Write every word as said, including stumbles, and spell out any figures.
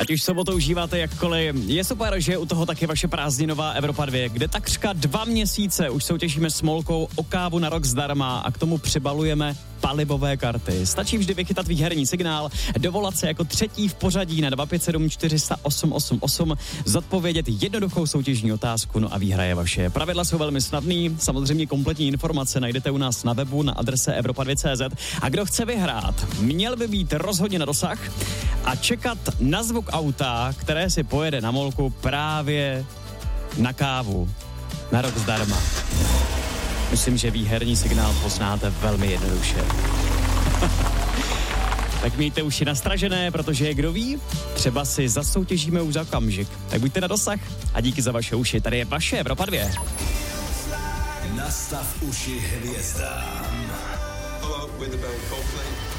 Ať už sobotu užíváte jakkoliv, je super, že u toho taky vaše prázdninová Evropa dva, kde takřka dva měsíce už soutěžíme s Molkou o kávu na rok zdarma a k tomu přibalujeme palivové karty. Stačí vždy vychytat výherní signál, dovolat se jako třetí v pořadí na dva pět sedm čtyři nula osm osm osm, zodpovědět jednoduchou soutěžní otázku, no a výhra je vaše. Pravidla jsou velmi snadný, samozřejmě kompletní informace najdete u nás na webu na adrese evropa dva tečka cé zet a kdo chce vyhrát, měl by být rozhodně na dosah a čekat na zvuk auta, které si pojede na Molku právě na kávu na rok zdarma. Myslím, že výherní signál poznáte velmi jednoduše. Tak mějte uši nastražené, protože kdo ví, třeba si zasoutěžíme už za okamžik. Tak buďte na dosah a díky za vaše uši. Tady je vaše Evropa dva. Nastav uši hvězdám. Hello, with the bell Coldplay.